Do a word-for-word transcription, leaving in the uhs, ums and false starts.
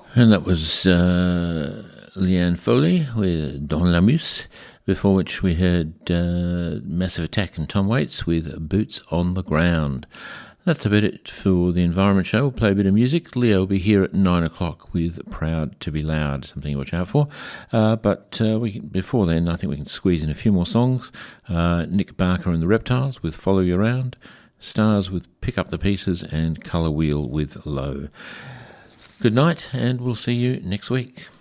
And that was uh, Leanne Foley with Dans la Mousse, before which we heard uh, Massive Attack and Tom Waits with Boots on the Ground. That's about it for the Environment Show. We'll play a bit of music. Leo will be here at nine o'clock with Proud to be Loud, something to watch out for. Uh, but uh, we can, before then, I think we can squeeze in a few more songs. Uh, Nick Barker and the Reptiles with Follow You Around, Stars with Pick Up the Pieces, and Colour Wheel with Low. Good night, and we'll see you next week.